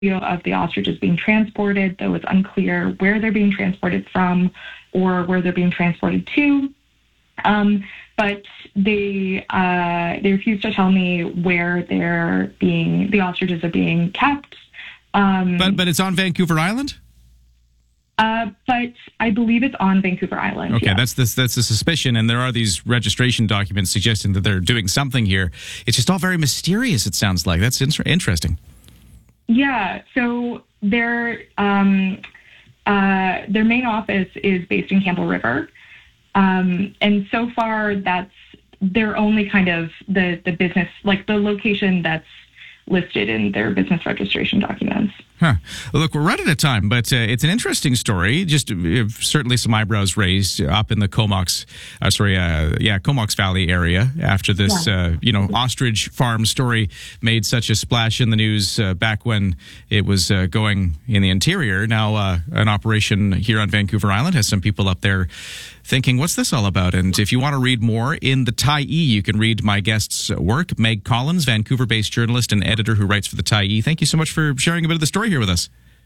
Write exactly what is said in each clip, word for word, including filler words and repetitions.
of the ostriches being transported, though it's unclear where they're being transported from or where they're being transported to. Um, but they uh, they refuse to tell me where they're being the ostriches are being kept. Um, but but it's on Vancouver Island. Uh, but I believe it's on Vancouver Island. Okay, yes. that's this that's a suspicion, and there are these registration documents suggesting that they're doing something here. It's just all very mysterious. It sounds like that's in- interesting. Yeah, so their um, uh, their main office is based in Campbell River, um, and so far that's their only kind of the the business, like the location that's listed in their business registration documents. Huh. Well, look, we're right out of time, but uh, it's an interesting story. Just uh, certainly some eyebrows raised up in the Comox, uh, sorry, uh, yeah, Comox Valley area after this, yeah. uh, you know, ostrich farm story made such a splash in the news uh, back when it was uh, going in the interior. Now, uh, an operation here on Vancouver Island has some people up there thinking, what's this all about? And if you want to read more in the Tyee, you can read my guest's work. Meg Collins, Vancouver-based journalist and editor who writes for the Tyee. Thank you so much for sharing a bit of the story here with us.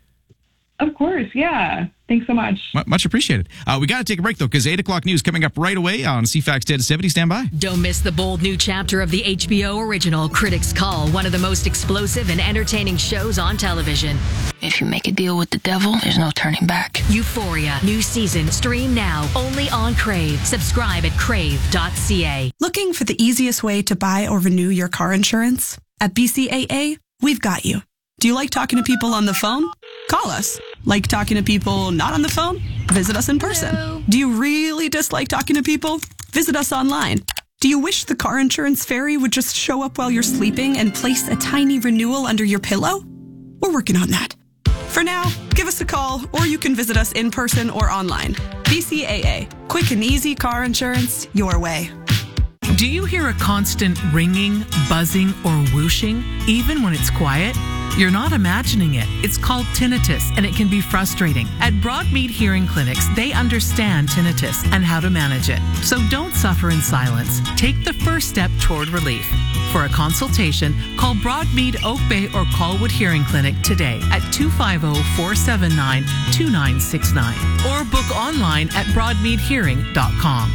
Of course, yeah. Thanks so much. M- much appreciated. Uh, we got to take a break, though, because eight o'clock news coming up right away on C FAX ten seventy. Stand by. Don't miss the bold new chapter of the H B O original Critics' Call, one of the most explosive and entertaining shows on television. If you make a deal with the devil, there's no turning back. Euphoria, new season, stream now, only on Crave. Subscribe at crave dot c a. Looking for the easiest way to buy or renew your car insurance? At B C A A, we've got you. Do you like talking to people on the phone? Call us. Like talking to people not on the phone? Visit us in person. Hello. Do you really dislike talking to people? Visit us online. Do you wish the car insurance fairy would just show up while you're sleeping and place a tiny renewal under your pillow? We're working on that. For now, give us a call, or you can visit us in person or online. B C A A. Quick and easy car insurance your way. Do you hear a constant ringing, buzzing, or whooshing, even when it's quiet? You're not imagining it. It's called tinnitus, and it can be frustrating. At Broadmead Hearing Clinics, they understand tinnitus and how to manage it. So don't suffer in silence. Take the first step toward relief. For a consultation, call Broadmead Oak Bay or Colwood Hearing Clinic today at two five zero, four seven nine, two nine six nine or book online at broadmead hearing dot com.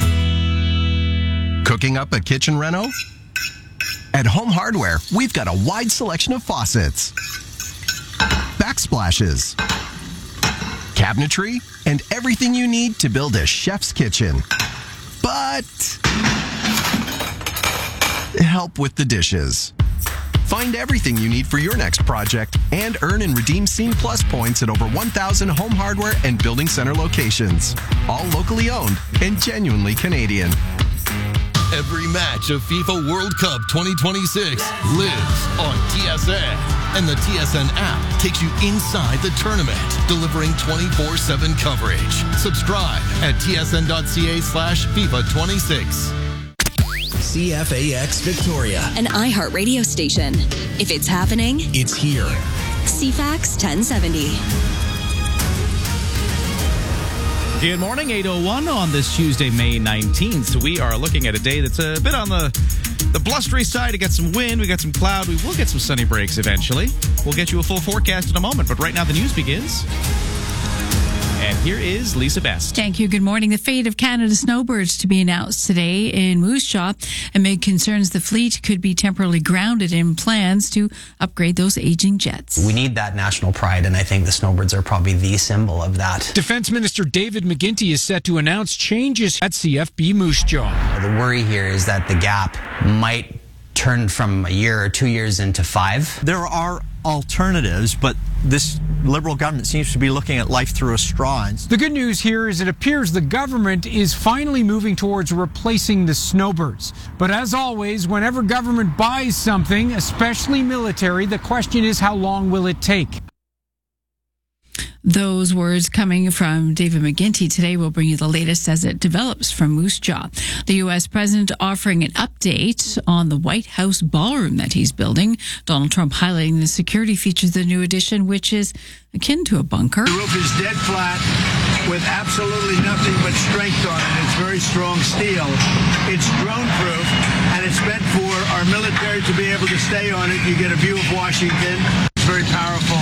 Cooking up a kitchen reno? At Home Hardware, we've got a wide selection of faucets, backsplashes, cabinetry, and everything you need to build a chef's kitchen. But help with the dishes. Find everything you need for your next project and earn and redeem Scene Plus points at over one thousand Home Hardware and Building Center locations. All locally owned and genuinely Canadian. Every match of FIFA World Cup twenty twenty-six lives on T S N. And the T S N app takes you inside the tournament, delivering twenty-four seven coverage. Subscribe at tsn.ca slash FIFA 26. C F A X Victoria, an iHeart radio station. If it's happening, it's here. C FAX ten seventy. Good morning, eight oh one on this Tuesday, May nineteenth. We are looking at a day that's a bit on the, the blustery side. We got some wind, we got some cloud. We will get some sunny breaks eventually. We'll get you a full forecast in a moment, but right now the news begins. And here is Lisa Best. Thank you. Good morning. The fate of Canada snowbirds to be announced today in Moose Jaw amid concerns the fleet could be temporarily grounded in plans to upgrade those aging jets. We need that national pride, and I think the snowbirds are probably the symbol of that. Defense Minister David McGuinty is set to announce changes at C F B Moose Jaw. The worry here is that the gap might turn from a year or two years into five. There are alternatives, but this Liberal government seems to be looking at life through a straw. The good news here is it appears the government is finally moving towards replacing the snowbirds. But as always, whenever government buys something, especially military, the question is how long will it take? Those words coming from David McGuinty today will bring you the latest as it develops from Moose Jaw. The U S president offering an update on the White House ballroom that he's building. Donald Trump highlighting the security features of the new addition, which is akin to a bunker. The roof is dead flat with absolutely nothing but strength on it. It's very strong steel. It's drone proof, and it's meant for our military to be able to stay on it. You get a view of Washington. It's very powerful.